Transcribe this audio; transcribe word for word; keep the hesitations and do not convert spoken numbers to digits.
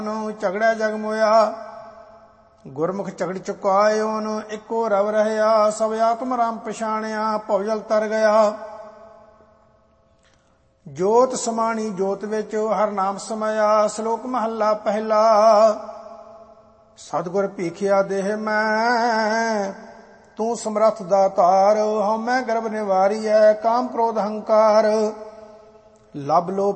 ਝਗੜਿਆ ਜਗ ਮੋਇਆ। ਗੁਰਮੁਖ ਝਗੜ ਚੁਕਾਏ ਓਨ, ਇੱਕੋ ਰਵ ਰਹਿਆ। ਸਭ ਆਤਮ ਰਾਮ ਪਛਾਣਿਆ, ਭਉ ਜਲ ਤਰ ਗਿਆ। ਜੋਤ ਸਮਾਣੀ ਜੋਤ ਵਿੱਚ, ਹਰ ਨਾਮ ਸਮਾਇਆ। ਸ਼ਲੋਕ ਮਹੱਲਾ ਪਹਿਲਾ। ਸਤਿਗੁਰ ਭੀਖਿਆ ਦੇਹ ਮੈਂ, ਤੂੰ ਸਮਰੱਥ ਦਾਤਾਰ। ਹਉਮੈ ਗਰਭ ਨਿਵਾਰੀਐ, ਕਾਮ ਕ੍ਰੋਧ ਹੰਕਾਰ। ਲਬ ਲੋਭ